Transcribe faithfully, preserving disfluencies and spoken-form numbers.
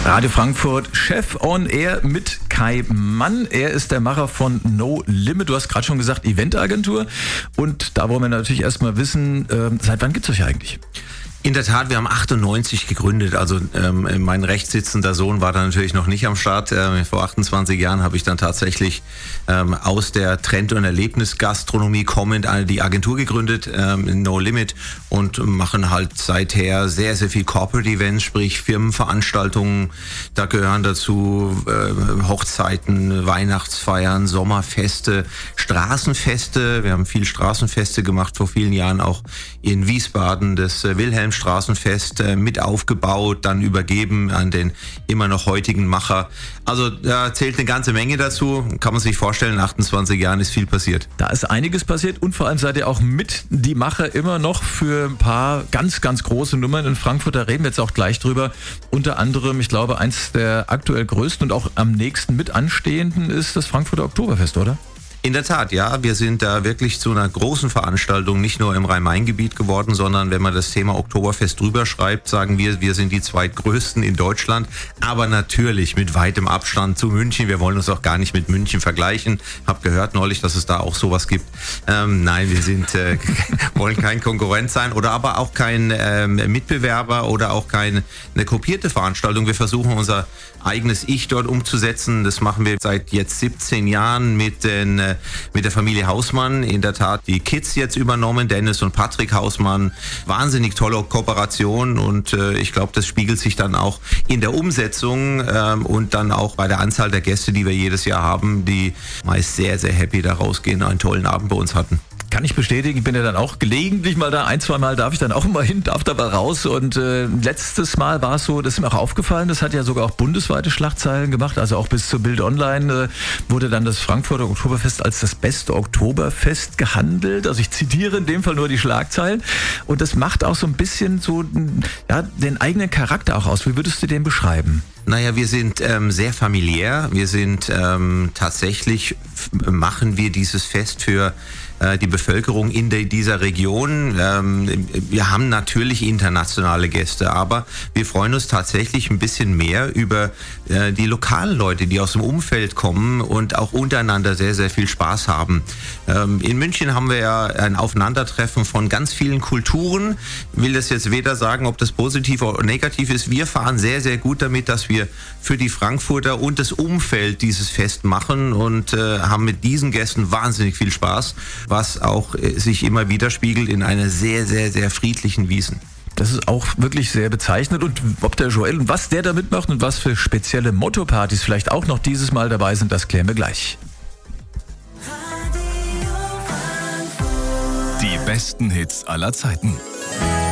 Radio Frankfurt, Chef on Air mit Kai Mann. Er ist der Macher von No Limit. Du hast gerade schon gesagt, Eventagentur. Und da wollen wir natürlich erstmal wissen, äh, seit wann gibt es euch eigentlich? In der Tat, wir haben achtundneunzig gegründet, also ähm, mein rechtssitzender Sohn war da natürlich noch nicht am Start. Ähm, vor achtundzwanzig Jahren habe ich dann tatsächlich ähm, aus der Trend- und Erlebnisgastronomie kommend eine, die Agentur gegründet, ähm, No Limit, und machen halt seither sehr, sehr viel Corporate Events, sprich Firmenveranstaltungen. Da gehören dazu äh, Hochzeiten, Weihnachtsfeiern, Sommerfeste, Straßenfeste. Wir haben viel Straßenfeste gemacht, vor vielen Jahren auch in Wiesbaden, das äh, Wilhelm Straßenfest äh, mit aufgebaut, dann übergeben an den immer noch heutigen Macher. Also da zählt eine ganze Menge dazu. Kann man sich vorstellen, in achtundzwanzig Jahren ist viel passiert. Da ist einiges passiert und vor allem seid ihr auch mit die Macher immer noch für ein paar ganz, ganz große Nummern in Frankfurt. Da reden wir jetzt auch gleich drüber. Unter anderem, ich glaube, eins der aktuell größten und auch am nächsten mit anstehenden ist das Frankfurter Oktoberfest, oder? In der Tat, ja. Wir sind da wirklich zu einer großen Veranstaltung, nicht nur im Rhein-Main-Gebiet geworden, sondern wenn man das Thema Oktoberfest drüber schreibt, sagen wir, wir sind die zweitgrößten in Deutschland, aber natürlich mit weitem Abstand zu München. Wir wollen uns auch gar nicht mit München vergleichen. Hab gehört neulich, dass es da auch sowas gibt. Ähm, nein, wir sind äh, wollen kein Konkurrent sein oder aber auch kein ähm, Mitbewerber oder auch keine eine kopierte Veranstaltung. Wir versuchen unser eigenes Ich dort umzusetzen. Das machen wir seit jetzt siebzehn Jahren mit den mit der Familie Hausmann. In der Tat die Kids jetzt übernommen, Dennis und Patrick Hausmann. Wahnsinnig tolle Kooperation und äh, ich glaube, das spiegelt sich dann auch in der Umsetzung ähm, und dann auch bei der Anzahl der Gäste, die wir jedes Jahr haben, die meist sehr, sehr happy da rausgehen, einen tollen Abend bei uns hatten. Kann ich bestätigen, ich bin ja dann auch gelegentlich mal da, ein, zwei Mal darf ich dann auch immer hin, darf da mal raus und äh, letztes Mal war es so, das ist mir auch aufgefallen, das hat ja sogar auch bundesweite Schlagzeilen gemacht, also auch bis zur Bild Online äh, wurde dann das Frankfurter Oktoberfest als das beste Oktoberfest gehandelt, also ich zitiere in dem Fall nur die Schlagzeilen und das macht auch so ein bisschen so ja, den eigenen Charakter auch aus. Wie würdest du den beschreiben? Naja, wir sind ähm, sehr familiär, wir sind ähm, tatsächlich, f- machen wir dieses Fest für äh, die Bevölkerung in de, dieser Region. Ähm, wir haben natürlich internationale Gäste, aber wir freuen uns tatsächlich ein bisschen mehr über äh, die lokalen Leute, die aus dem Umfeld kommen und auch untereinander sehr, sehr viel Spaß haben. Ähm, in München haben wir ja ein Aufeinandertreffen von ganz vielen Kulturen. Ich will das jetzt weder sagen, ob das positiv oder negativ ist. Wir fahren sehr, sehr gut damit, dass wir für die Frankfurter und das Umfeld dieses Fest machen und äh, haben mit diesen Gästen wahnsinnig viel Spaß, was auch äh, sich immer widerspiegelt in einer sehr, sehr, sehr friedlichen Wiesn. Das ist auch wirklich sehr bezeichnend und ob der Joel und was der da mitmacht und was für spezielle Motto-Partys vielleicht auch noch dieses Mal dabei sind, das klären wir gleich. Die besten Hits aller Zeiten.